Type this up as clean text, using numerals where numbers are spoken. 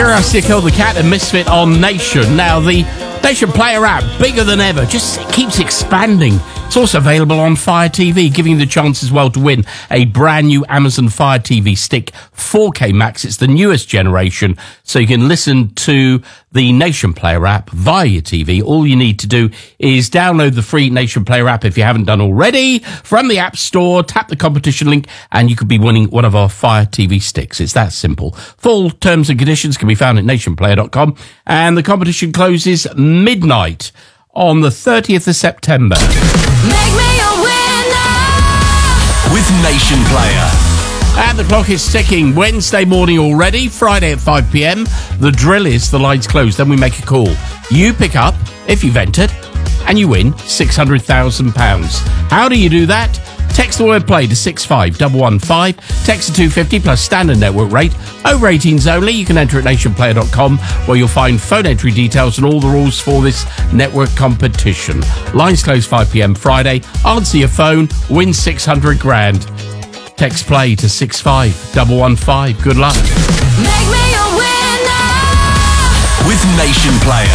Curiosity to Kill the Cat and Misfit on Nation. Now, the Nation Player app, bigger than ever, just keeps expanding. It's also available on Fire TV, giving you the chance as well to win a brand new Amazon Fire TV Stick 4K Max. It's the newest generation, so you can listen to the Nation Player app via your TV. All you need to do is download the free Nation Player app if you haven't done already from the App Store, tap the competition link, and you could be winning one of our Fire TV sticks. It's that simple. Full terms and conditions can be found at nationplayer.com, and the competition closes midnight on the 30th of September. Make me a winner with Nation Player. And the clock is ticking. Wednesday morning already, Friday at 5 p.m. The drill is the lights close, then we make a call. You pick up, if you've entered, and you win £600,000. How do you do that? Text the word play to 65115. Text to 250 plus standard network rate. Over 18s only. You can enter at nationplayer.com, where you'll find phone entry details and all the rules for this network competition. Lines close 5 p.m. Friday. Answer your phone. Win 600 grand. Text play to 65115. Good luck. Make me a winner with Nation Player.